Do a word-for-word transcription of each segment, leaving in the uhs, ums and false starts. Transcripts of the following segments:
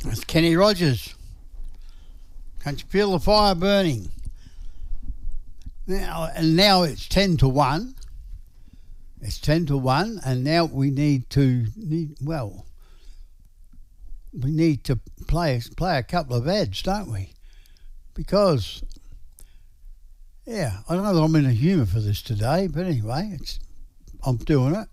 It's Kenny Rogers. Can't you feel the fire burning? Now, and now it's ten to one. It's ten to one, and now we need to, need, well, we need to play, play a couple of ads, don't we? Because, yeah, I don't know that I'm in the humour for this today, but anyway, it's I'm doing it.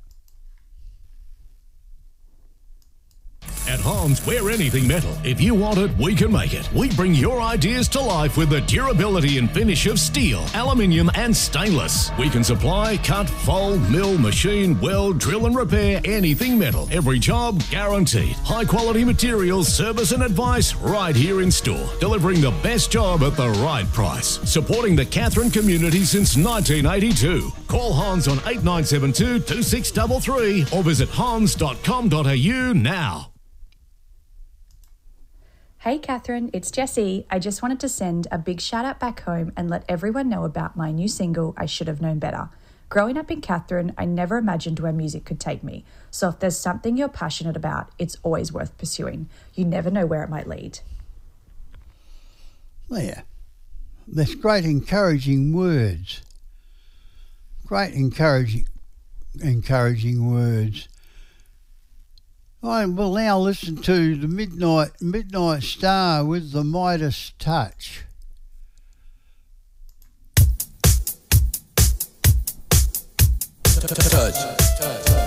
At Hans, we're anything metal. If you want it, we can make it. We bring your ideas to life with the durability and finish of steel, aluminium and stainless. We can supply, cut, fold, mill, machine, weld, drill and repair anything metal. Every job guaranteed. High quality materials, service and advice right here in store. Delivering the best job at the right price. Supporting the Katherine community since nineteen eighty-two. Call Hans on eight nine seven two, two six three three or visit hans dot com dot a u now. Hey Katherine, it's Jessie. I just wanted to send a big shout out back home and let everyone know about my new single, I Should Have Known Better. Growing up in Katherine, I never imagined where music could take me. So if there's something you're passionate about, it's always worth pursuing. You never know where it might lead. Yeah, there's great encouraging words. Great encouraging, encouraging words. I will now listen to the Midnight Midnight Star with the Midas Touch. Touch.